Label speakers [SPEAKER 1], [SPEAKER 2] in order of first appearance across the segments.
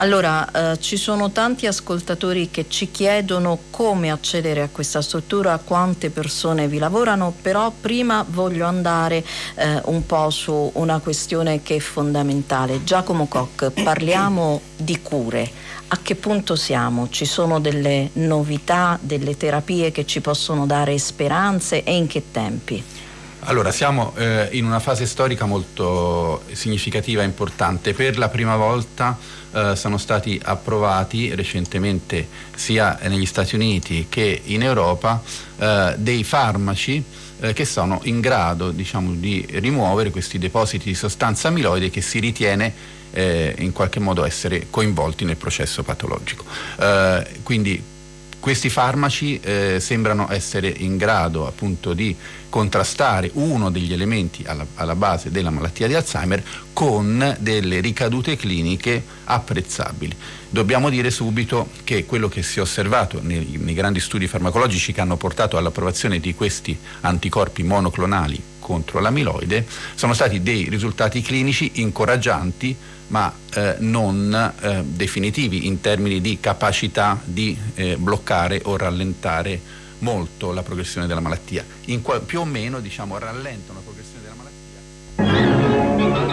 [SPEAKER 1] Allora, ci sono tanti ascoltatori che ci chiedono come accedere a questa struttura, quante persone vi lavorano, però prima voglio andare un po' su una questione che è fondamentale. Giacomo Koch, parliamo di cure. A che punto siamo? Ci sono delle novità, delle terapie che ci possono dare speranze e in che tempi?
[SPEAKER 2] Allora, siamo in una fase storica molto significativa e importante. Per la prima volta sono stati approvati recentemente sia negli Stati Uniti che in Europa dei farmaci che sono in grado, diciamo, di rimuovere questi depositi di sostanza amiloide che si ritiene in qualche modo essere coinvolti nel processo patologico. Quindi questi farmaci sembrano essere in grado appunto di contrastare uno degli elementi alla base della malattia di Alzheimer con delle ricadute cliniche apprezzabili. Dobbiamo dire subito che quello che si è osservato nei grandi studi farmacologici che hanno portato all'approvazione di questi anticorpi monoclonali contro l'amiloide sono stati dei risultati clinici incoraggianti, ma non definitivi in termini di capacità di bloccare o rallentare molto la progressione della malattia. Più o meno, diciamo, rallentano la progressione della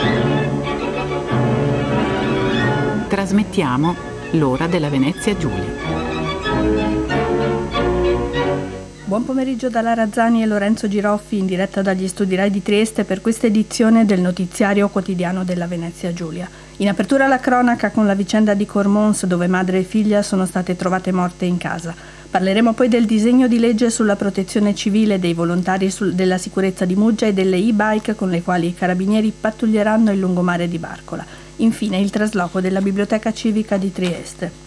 [SPEAKER 2] malattia.
[SPEAKER 3] Trasmettiamo l'ora della Venezia Giulia.
[SPEAKER 4] Buon pomeriggio da Lara Zani e Lorenzo Giroffi in diretta dagli studi Rai di Trieste per questa edizione del notiziario quotidiano della Venezia Giulia. In apertura la cronaca con la vicenda di Cormons, dove madre e figlia sono state trovate morte in casa. Parleremo poi del disegno di legge sulla protezione civile dei volontari della sicurezza di Muggia e delle e-bike con le quali i carabinieri pattuglieranno il lungomare di Barcola. Infine il trasloco della Biblioteca Civica di Trieste.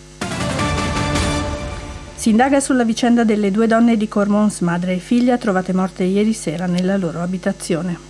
[SPEAKER 4] Si indaga sulla vicenda delle due donne di Cormons, madre e figlia, trovate morte ieri sera nella loro abitazione.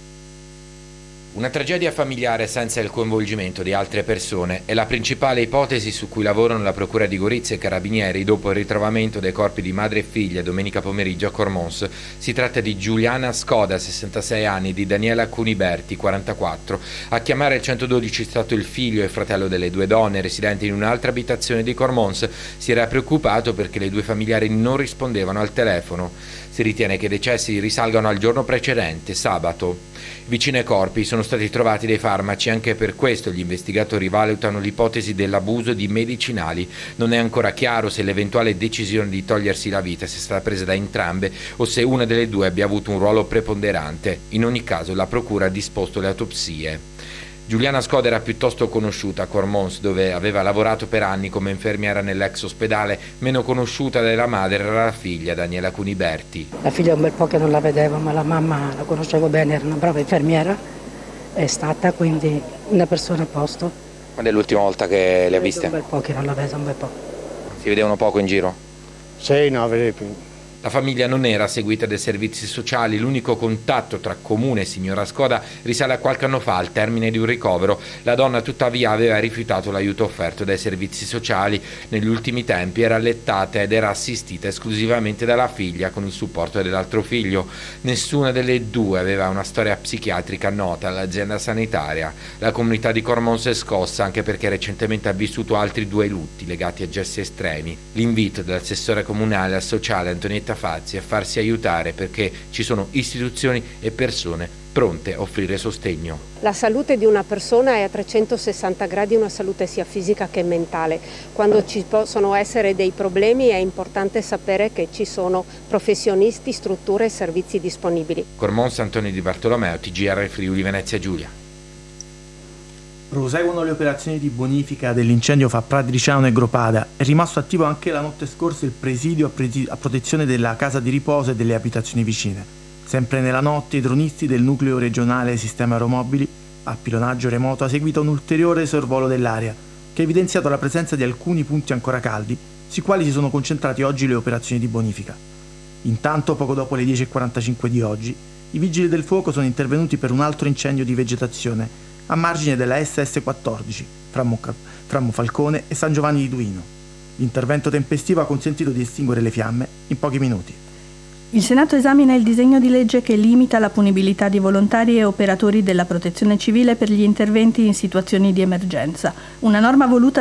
[SPEAKER 5] Una tragedia familiare senza il coinvolgimento di altre persone è la principale ipotesi su cui lavorano la Procura di Gorizia e Carabinieri dopo il ritrovamento dei corpi di madre e figlia domenica pomeriggio a Cormons. Si tratta di Giuliana Scoda, 66 anni, e di Daniela Cuniberti, 44. A chiamare il 112 è stato il figlio e fratello delle due donne residenti in un'altra abitazione di Cormons. Si era preoccupato perché le due familiari non rispondevano al telefono. Si ritiene che i decessi risalgano al giorno precedente, sabato. Vicino ai corpi sono stati trovati dei farmaci, anche per questo gli investigatori valutano l'ipotesi dell'abuso di medicinali. Non è ancora chiaro se l'eventuale decisione di togliersi la vita sia stata presa da entrambe o se una delle due abbia avuto un ruolo preponderante. In ogni caso la procura ha disposto le autopsie. Giuliana Scoda era piuttosto conosciuta a Cormons, dove aveva lavorato per anni come infermiera nell'ex ospedale. Meno conosciuta della madre era la figlia, Daniela Cuniberti.
[SPEAKER 6] La figlia un bel po' che non la vedevo, ma la mamma la conoscevo bene, era una brava infermiera, è stata quindi una persona a posto.
[SPEAKER 5] Quando è l'ultima volta che le ha viste?
[SPEAKER 6] Un bel po' che non la vedo, un bel po'.
[SPEAKER 5] Si vedevano poco in giro?
[SPEAKER 7] Sì, no, vedevi più.
[SPEAKER 5] La famiglia non era seguita dai servizi sociali, l'unico contatto tra comune e signora Scoda risale a qualche anno fa, al termine di un ricovero. La donna tuttavia aveva rifiutato l'aiuto offerto dai servizi sociali. Negli ultimi tempi era allettata ed era assistita esclusivamente dalla figlia con il supporto dell'altro figlio. Nessuna delle due aveva una storia psichiatrica nota all'azienda sanitaria. La comunità di Cormons è scossa anche perché recentemente ha vissuto altri due lutti legati a gesti estremi. L'invito dell'assessore comunale al sociale Antonietta Fazzi a farsi aiutare perché ci sono istituzioni e persone pronte a offrire sostegno.
[SPEAKER 8] La salute di una persona è a 360 gradi una salute sia fisica che mentale. Quando ci possono essere dei problemi è importante sapere che ci sono professionisti, strutture e servizi disponibili.
[SPEAKER 5] Cormons, Antonio Di Bartolomeo, TGR Friuli Venezia Giulia.
[SPEAKER 9] Proseguono le operazioni di bonifica dell'incendio fra Pradriciano e Gropada. È rimasto attivo anche la notte scorsa il presidio a protezione della casa di riposo e delle abitazioni vicine. Sempre nella notte i dronisti del nucleo regionale Sistema Aeromobili a pilonaggio remoto ha seguito un ulteriore sorvolo dell'area che ha evidenziato la presenza di alcuni punti ancora caldi sui quali si sono concentrati oggi le operazioni di bonifica. Intanto, poco dopo le 10:45 di oggi, i vigili del fuoco sono intervenuti per un altro incendio di vegetazione a margine della SS14 fra Monfalcone e San Giovanni di Duino. L'intervento tempestivo ha consentito di estinguere le fiamme in pochi minuti.
[SPEAKER 4] Il Senato esamina il disegno di legge che limita la punibilità di volontari e operatori della protezione civile per gli interventi in situazioni di emergenza, una norma voluta